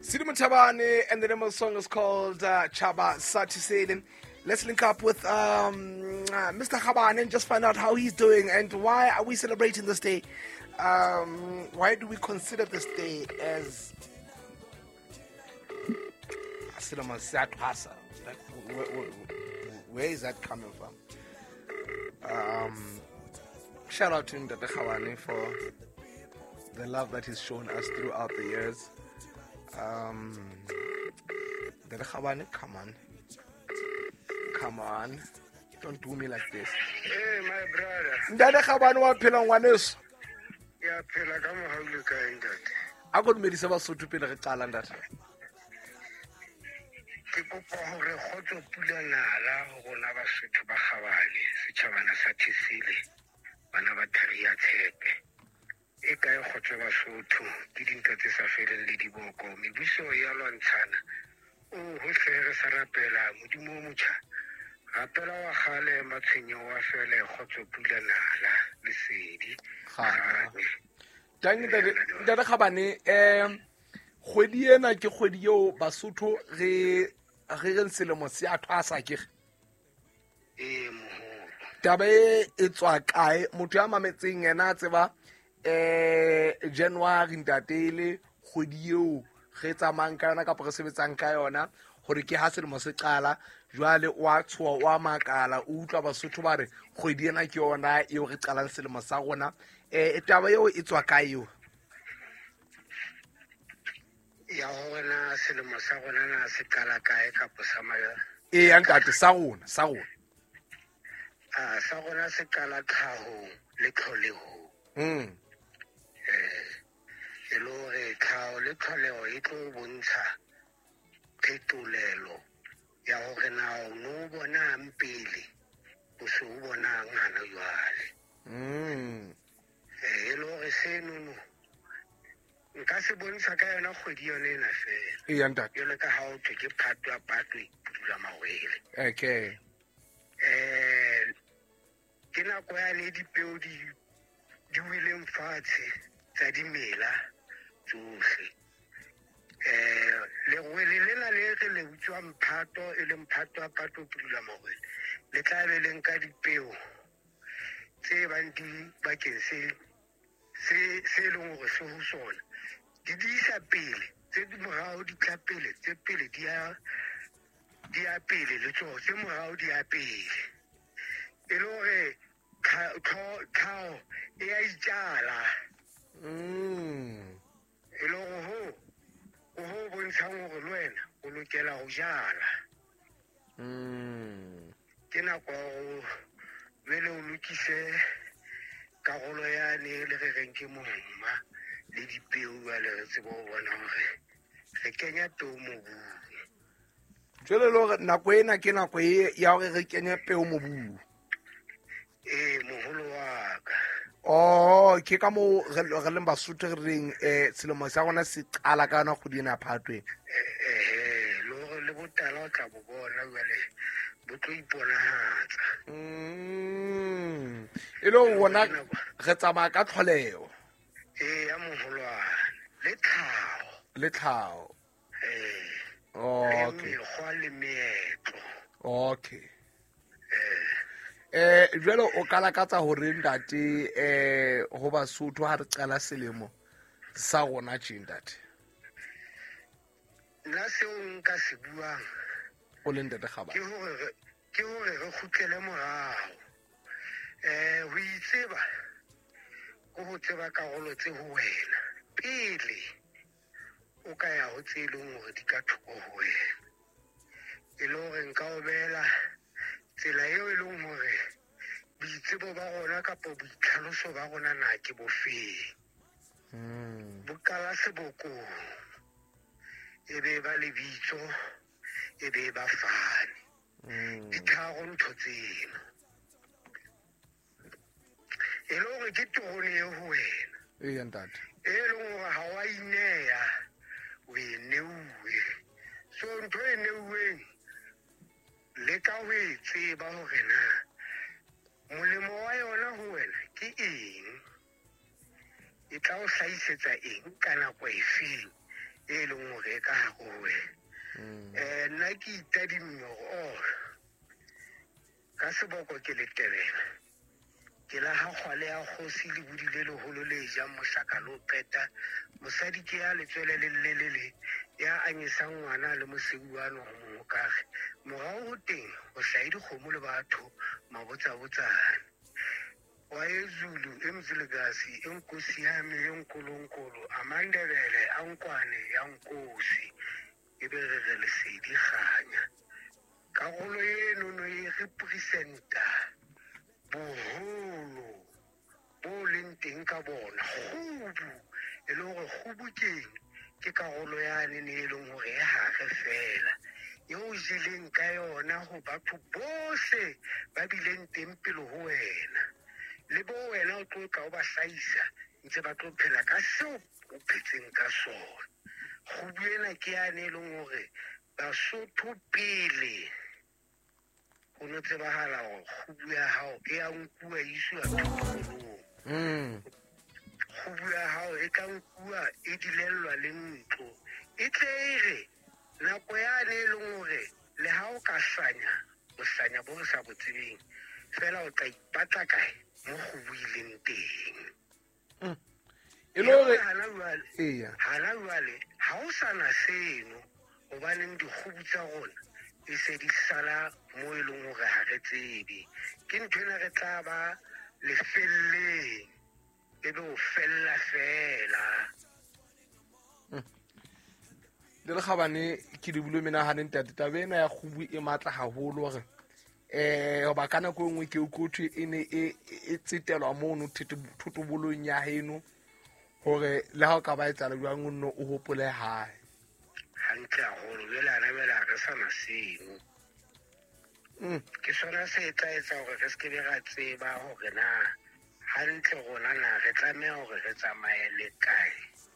Sidimo Chabane, and the name of the song is called Chaba Satisele. Let's link up with Mr. Chabane and just find out how he's doing and why are we celebrating this day. Why do we consider this day as Sidimo Satwasa? Where is that coming from? Shout out to Mr. Chabane for the love that he's shown us throughout the years. Dada Khabane, come on, don't do me like this. Hey, my brother. Dada Khabane wa phela ngwaneso. Ya phela ka mo haulu ka ntate. A go dumedisa ba Sotho pele re qala ndata. Ke kopa hore khotso pulanala ho rona ba Sotho ba Khabane, setjhabana sa Thisile, bana ba Tharia Tshepe. E ka e khotso ba Sotho ke dinka tse sa feleng le diboko mebuso ya lwantshana o ho fere sa rapela modimo motjha rapela wa khale matshwenyo wa fele khotso pulanala le sedi Tang Dada Khabane kgwedi ena ke kgwedi eo Basotho re selemo se a thwasa ke mo taba e tswa kae motho ya mametseng yena a tseba January ntatele kgwedi eo ge tsamang ka yona ka re sebetsang ka yona gore ke ha selemo se qala jwale wa tshoa wa makala o utlwa Basotho ba re kgwedi ena ke yona eo re qalang selemo sa rona taba eo e tswa kae eo ya hona selemo sa rona na se qala kae ka posamaya ya ntate sa rona sa rona se qala tlhaho le tlholeho re tlhaho le tlholeho e tlo bontsha phetolelo ya hore na o no bona mpele o se o bonang hana jwale re seno nka se bontsha ka yona kgwedi yone ena fela ya ntate yole ka ha o thwe ke phatwa pudula mawele okay ke nako ya le dipeo di wileng fatshe tsa dimela tsohle le gwele lena le re le utswa mphato e le mphato a pato pudula mawele le tla be leng ka dipeo tse bang di bakeng se leng gore se ho sona di isa pele tse di morao di tla pele tse pele di a pele le tsona tse morao di a pele e le gore tlhao e a ijala e le gore ho bontshang gore le wena o lokela ho jala ke nako go bele o lokise karolo yane le re reng ke momma le dipeo le re tsebo go bona gore re kenya peo mobung jwale le gore nako ena ke nako ya gore re kenye peo mobung moholo wa ka ke ka mo re leng Basotho re reng selemo sa rona se qala ka yona kgwedi ena ya Phatwe le botala o tla bo bona jwale bo tlo iponahatsa e le gona re tsamaya ka tlholeo ya moholwane le tlhaho mekgwa le meetlo okay jwale o ka lakatsa gore ntate go Basotho ha re qala selemo sa rona tje ntate nna seo nka se buang o le ntate Khabane ke hore re kgutlele morao ho itseba go ho tseba karolo tse ho wena pele o ka ya ho tse leng hore di ka thoko ho wena e le hore nka o bela tsela eo e leng hore boitsebo ba rona kapa boitlhaloso ba rona na ke bofeng bokala sebokong e be ba lebitso e be ba fane ditharo ntho tseno e le hore ke tone e ho wena ntate e leng hore ha wa ineya o e neuwe so ntho e neuweng le ka ho e tseba hore na molemo wa yona ho wena ke eng e tla o hlahisetsa eng ka nako e feng e leng hore pele ka hare ho wena. Nna ke itadimme hore ka seboko ke le Tebela, ke la ha kgwale ya kgosi le bodile leholo le jang mohlaka lo qeta, mosadi ke ya letswele le lelele ya anyesang ngwana le mosebuano ho mohokare, morao ho teng ho hlahe dikgomo le batho mabotsabotsane. Wayezulu emzilikazi enkosi yami yenkulunkulu, amandebele ankwane yankosi ebe re lesedi kganya. Karolo eno no e representa boholo bo leng teng ka bona. Kgubu e le hore kgubu ke karolo yane ne e leng hore e hare fela eo jeleng ka yona ho batho bohle ba bileng teng pele ho wena, le bo wena o tlo ka o ba hlahisa ntse ba tlo phela ka seo o phetseng ka sona. Kgubu ena ke yane e leng hore Basotho pele ho no tsebahala hore kgubu ya hao e a nkuwa iswa thotholong. Kgubu ya hao e ka nkuwa e dilellwa le ntlo, e tle e re nako yane e leng hore le ha o ka hlanya bohlanya bo re sa bo tsebeng fela o tla ipatla kae mo kgubu ileng teng. E le hore hana jwale ha o sana seno hobaneng dikgubu tsa rona e se di sala mo e leng hore ha re tsebe. Ke nthwena re tla ba lefelleng e be o fella fela. le re gabane ke di bule menaganeng tate tabe ena ya kgubu e matla haholo hore hoba ka nako nngwe ke ukotho e ne e tsetelwa mono thotobolong ya heno hore le ha o ka ba etsala jwang o nno o hopole hae. Hantle haholo jwale ha re sana seno. Ke sona se tla etsa hore re se be ra tseba hore na hantle rona na re tlameha hore re tsamaye le kae.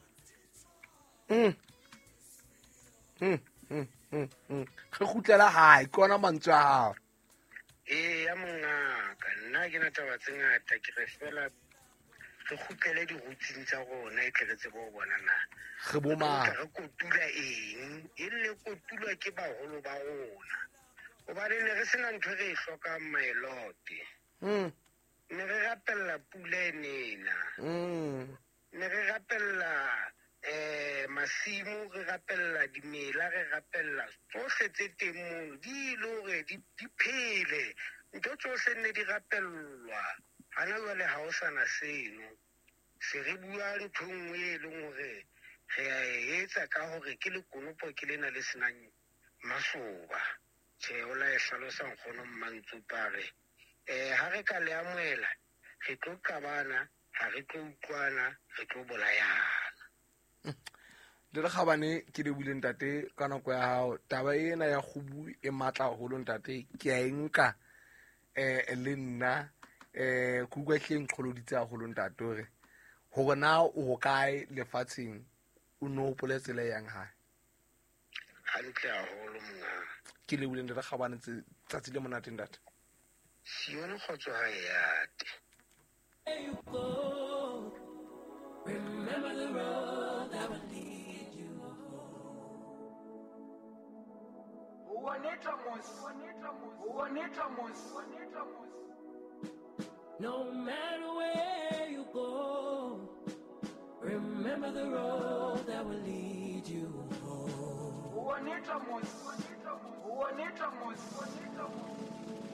Re kgutlela hae ke ona mantswe a hao. Ya mongaka, nna ke na taba tse ngata, ke re fela re kgutlele dirutsing tsa rona e tle re tsebe ho bona na Re bo mang? re kotula eng e le kotulwa ke baholo ba rona hobane ne re sena ntho re e hlokang maelote. Ne re rapella pula e nena, ne re rapella masimo, re rapella dimela, re rapella tsohle tse teng moo di le hore di phele, ntho tsohle ne di rapellwa. Hana jwale ha o sana seno, se re bua ntho nngwe e leng hore re a etsa ka hore ke lekonopo ke lena le senang masoba. Tjhe, o la e hlalosang kgono Mmantsupare. Ha re ka le amohela re tlo qabana, ha re tlo utlwana, re tlo bolayana. Le re gabane ke di bule ntate ka nako ya hao taba ena ya kgubu e matla haholo ntate ke a e nka le nna ke utlwa hleng qholoditse haholo ntate hore na o hokae lefatsheng o no hopola tsela yang hae. Hantle haholo mongaka, ke le bule ntate gabane tsatsi le monate ntate. Sione kgotso ha e yate. Remember the road that will lead you home. No matter where you go, remember the road that will lead you home.